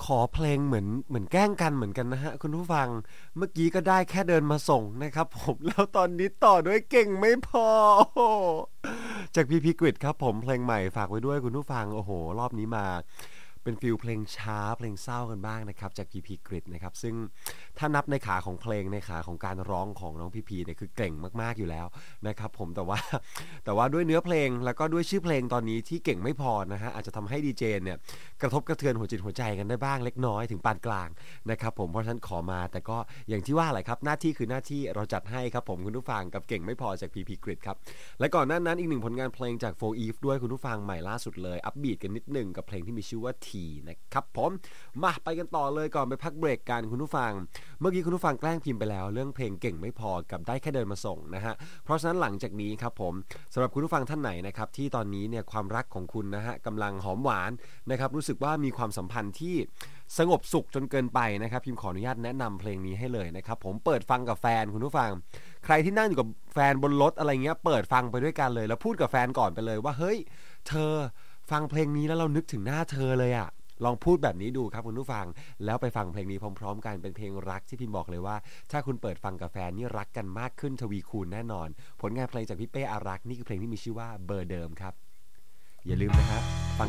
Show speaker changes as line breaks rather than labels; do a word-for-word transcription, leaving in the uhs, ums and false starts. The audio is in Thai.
ขอเพลงเหมือนเหมือนแกล้งกันเหมือนกันนะฮะคุณผู้ฟังเมื่อกี้ก็ได้แค่เดินมาส่งนะครับผมแล้วตอนนี้ต่อด้วยเก่งไม่พอจากพีพีกริดครับผมเพลงใหม่ฝากไว้ด้วยคุณผู้ฟังโอ้โหรอบนี้มาเป็นฟิลเพลงช้าเพลงเศร้ากันบ้างนะครับจากพีพีกริดนะครับซึ่งถ้านับในขาของเพลงในขาของการร้องของน้องพีพีเนี่ยคือเก่งมากๆอยู่แล้วนะครับผมแต่ว่าแต่ว่าด้วยเนื้อเพลงแล้วก็ด้วยชื่อเพลงตอนนี้ที่เก่งไม่พอนะฮะอาจจะทำให้ดีเจเนี่ยกระทบกระเทือนหัวจิตหัวใจกันได้บ้างเล็กน้อยถึงปานกลางนะครับผมเพราะฉะนั้นขอมาแต่ก็อย่างที่ว่าแหละครับหน้าที่คือหน้าที่เราจัดให้ครับผมคุณผู้ฟังกับเก่งไม่พอจากพีพีกริดครับและก่อนหน้านั้นอีกหนึ่งผลงานเพลงจากโฟร์อีฟด้วยคุณผู้ฟังใหม่ล่าสุดเลยอัปบีทกันนิดหนึ่งกับเพลงที่มีชื่อว่าทีนะครับผมมาไปกันต่อเลยก่อนไปพักเบรกกันคุณผู้ฟังเมื่อกี้คุณผู้ฟังแกล้งพิมพ์ไปแล้วเรื่องเพลงเก่งไม่พอกับได้แค่เดินมาส่งนะฮะเพราะฉะนั้นหลังจากนี้ครับผมสำหรับคุณผู้ฟังท่านไหนนะครับที่ตอนนี้เนี่ยความรักของคุณนะฮะกำลังหอมหวานนะครับรู้สึกว่ามีความสัมพันธ์ที่สงบสุขจนเกินไปนะครับพิมขออนุญาตแนะนำเพลงนี้ให้เลยนะครับผมเปิดฟังกับแฟนคุณผู้ฟังใครที่นั่งอยู่กับแฟนบนรถอะไรเงี้ยเปิดฟังไปด้วยกันเลยแล้วพูดกับแฟนก่อนไปเลยว่าเฮ้ยเธอฟังเพลงนี้แล้วเรานึกถึงหน้าเธอเลยอะลองพูดแบบนี้ดูครับคุณผู้ฟังแล้วไปฟังเพลงนี้พร้อมๆกันเป็นเพลงรักที่พิมบอกเลยว่าถ้าคุณเปิดฟังกับแฟนนี่รักกันมากขึ้นทวีคูณแน่นอนผลงานเพลงจากพี่เป้อารักษ์นี่คือเพลงที่มีชื่อว่าเบอร์เดิมครับอย่าลืมนะครับ